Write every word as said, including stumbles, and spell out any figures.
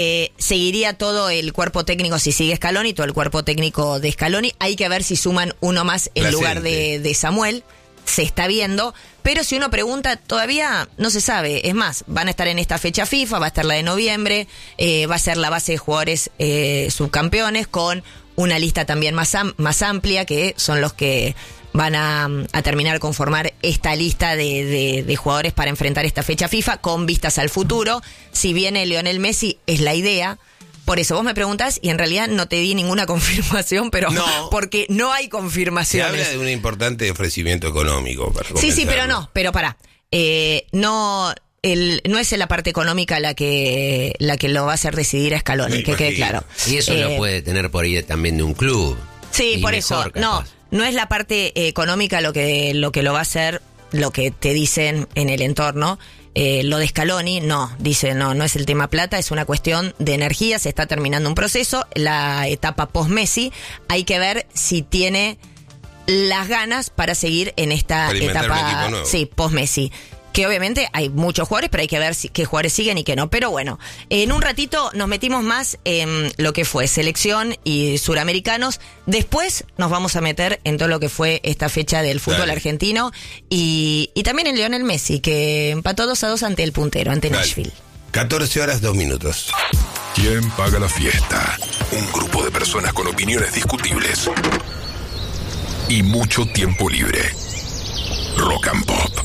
Eh, seguiría todo el cuerpo técnico si sigue Scaloni, todo el cuerpo técnico de Scaloni. Hay que ver si suman uno más en Presente. lugar de, de Samuel. Se está viendo, pero si uno pregunta, todavía no se sabe. Es más, van a estar en esta fecha FIFA, va a estar la de noviembre, eh, va a ser la base de jugadores eh, subcampeones con una lista también más, am- más amplia, que son los que van a, a terminar conformar esta lista de, de, de jugadores para enfrentar esta fecha FIFA con vistas al futuro. Si viene Lionel Messi, es la idea. Por eso vos me preguntás y en realidad no te di ninguna confirmación, pero No. porque no hay Se confirmaciones. habla de un importante ofrecimiento económico. Para Sí, sí, pero comenzarlo. no, pero pará. Eh, no, el, no es la parte económica la que la que lo va a hacer decidir a Scaloni, Me que quede imagino. claro. Y eso Eh, lo puede tener por ahí también de un club. Sí, Y por mejor, eso. No, capaz. no es la parte eh, económica lo que lo que lo va a hacer, lo que te dicen en el entorno. Eh, lo de Scaloni, no, dice, no, no es el tema plata, es una cuestión de energía, se está terminando un proceso, la etapa post-Messi, hay que ver si tiene las ganas para seguir en esta Experimentar un equipo etapa, nuevo. sí, post-Messi. Que obviamente hay muchos jugadores, pero hay que ver si, qué jugadores siguen y qué no. Pero bueno, en un ratito nos metimos más en lo que fue selección y suramericanos. Después nos vamos a meter en todo lo que fue esta fecha del fútbol Dale. argentino y, y también en Lionel Messi, que empató dos a dos ante el puntero, ante Dale. Nashville. catorce horas, dos minutos. ¿Quién paga la fiesta? Un grupo de personas con opiniones discutibles y mucho tiempo libre. Rock and Pop.